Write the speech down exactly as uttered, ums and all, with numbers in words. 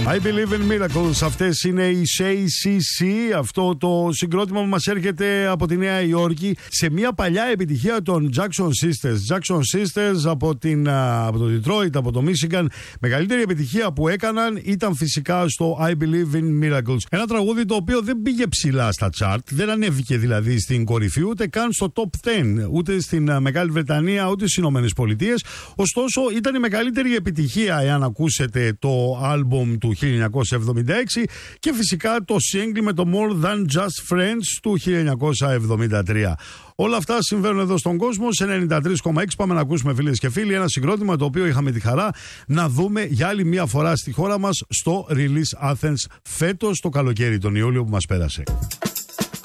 I Believe in Miracles. Αυτές είναι οι σέι σι σι. Αυτό το συγκρότημα που μας έρχεται από τη Νέα Υόρκη σε μια παλιά επιτυχία των Jackson Sisters. Jackson Sisters από, την, από το Detroit, από το Michigan. Μεγαλύτερη επιτυχία που έκαναν ήταν φυσικά στο I Believe in Miracles. Ένα τραγούδι το οποίο δεν πήγε ψηλά στα chart. Δεν ανέβηκε δηλαδή στην κορυφή, ούτε καν στο top δέκα. Ούτε στην Μεγάλη Βρετανία, ούτε στις Ηνωμένες Πολιτείες. Ωστόσο ήταν η μεγαλύτερη επιτυχία εάν ακούσετε το άλμπουμ του χίλια εννιακόσια εβδομήντα έξι και φυσικά το single με το More Than Just Friends του χίλια εννιακόσια εβδομήντα τρία. Όλα αυτά συμβαίνουν εδώ στον κόσμο σε ενενήντα τρία κόμμα έξι. Πάμε να ακούσουμε, φίλες και φίλοι, ένα συγκρότημα το οποίο είχαμε τη χαρά να δούμε για άλλη μια φορά στη χώρα μας στο Release Athens φέτος το καλοκαίρι, τον Ιούλιο που μας πέρασε.